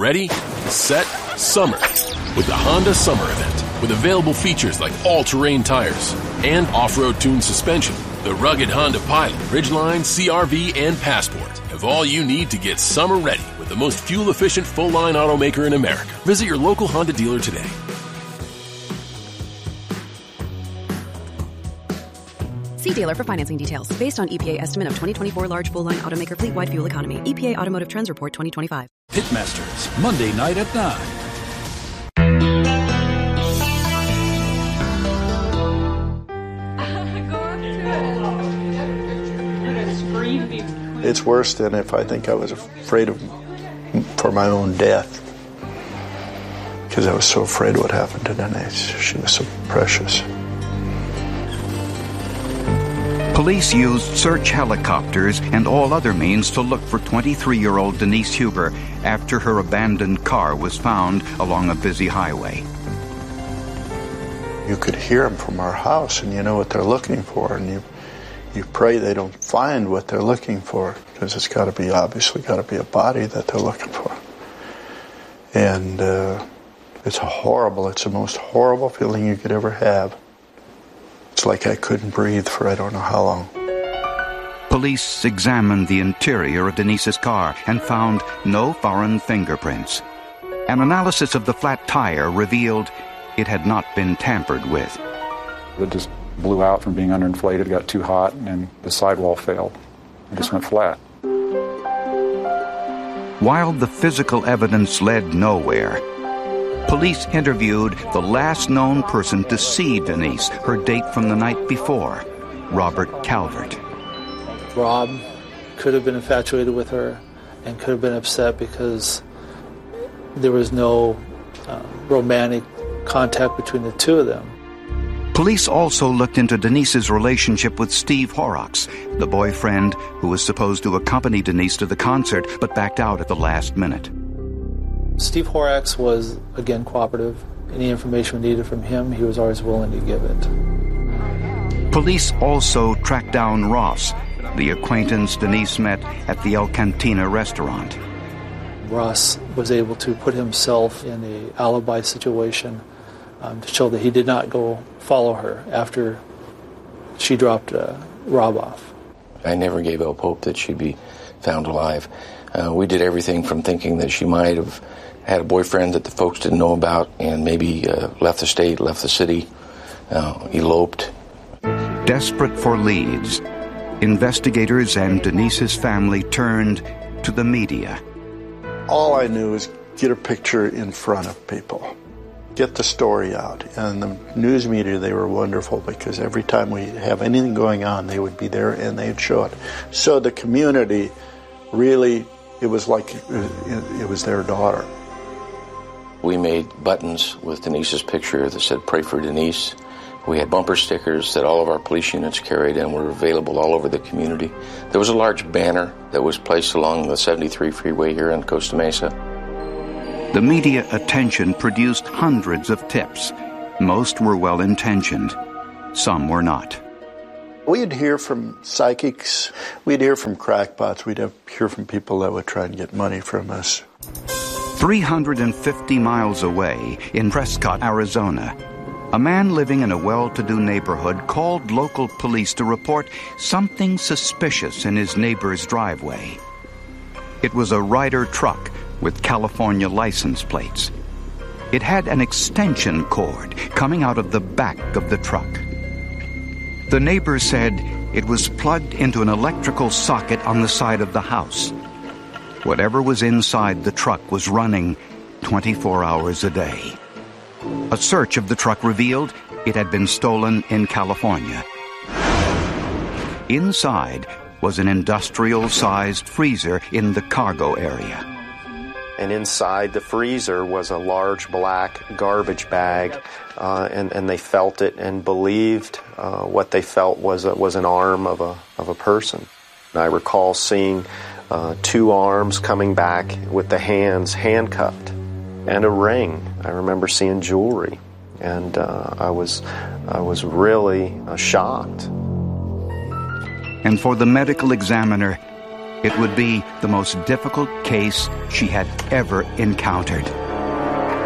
ready, set, summer with the Honda Summer Event. With available features like all-terrain tires and off-road tuned suspension, the rugged Honda Pilot, Ridgeline, CR-V, and Passport have all you need to get summer ready with the most fuel-efficient full-line automaker in America. Visit your local Honda dealer today. See dealer for financing details. Based on EPA estimate of 2024 large full-line automaker fleet-wide fuel economy. EPA Automotive Trends Report 2025. Pitmasters, Monday night at 9. It's worse than if I think I was afraid for my own death. Because I was so afraid what happened to Denise. She was so precious. Police used search helicopters and all other means to look for 23-year-old Denise Huber after her abandoned car was found along a busy highway. You could hear them from our house, and you know what they're looking for, and you pray they don't find what they're looking for, because it's obviously got to be a body that they're looking for. And it's the most horrible feeling you could ever have. It's like I couldn't breathe for I don't know how long. Police examined the interior of Denise's car and found no foreign fingerprints. An analysis of the flat tire revealed it had not been tampered with. It just blew out from being underinflated, got too hot, and the sidewall failed. It just went flat. While the physical evidence led nowhere, police interviewed the last known person to see Denise, her date from the night before, Robert Calvert. Rob could have been infatuated with her and could have been upset because there was no romantic contact between the two of them. Police also looked into Denise's relationship with Steve Horrocks, the boyfriend who was supposed to accompany Denise to the concert but backed out at the last minute. Steve Horrocks was, again, cooperative. Any information we needed from him, he was always willing to give it. Police also tracked down Ross, the acquaintance Denise met at the El Cantina restaurant. Ross was able to put himself in an alibi situation to show that he did not go follow her after she dropped Rob off. I never gave up hope that she'd be found alive. We did everything from thinking that she might have had a boyfriend that the folks didn't know about and maybe left the state, left the city, eloped. Desperate for leads, investigators and Denise's family turned to the media. All I knew was get a picture in front of people, get the story out. And the news media, they were wonderful because every time we have anything going on, they would be there and they'd show it. So the community really, it was like it was their daughter. We made buttons with Denise's picture that said, "Pray for Denise." We had bumper stickers that all of our police units carried and were available all over the community. There was a large banner that was placed along the 73 freeway here in Costa Mesa. The media attention produced hundreds of tips. Most were well-intentioned. Some were not. We'd hear from psychics. We'd hear from crackpots. We'd hear from people that would try and get money from us. 350 miles away in Prescott, Arizona, a man living in a well-to-do neighborhood called local police to report something suspicious in his neighbor's driveway. It was a Ryder truck with California license plates. It had an extension cord coming out of the back of the truck. The neighbor said it was plugged into an electrical socket on the side of the house. Whatever was inside the truck was running 24 hours a day. A search of the truck revealed it had been stolen in California. Inside was an industrial-sized freezer in the cargo area. And inside the freezer was a large black garbage bag, and they felt it and believed what they felt was an arm of a person. And I recall seeing two arms coming back with the hands handcuffed and a ring. I remember seeing jewelry, and I was really shocked. And for the medical examiner, It would be the most difficult case she had ever encountered.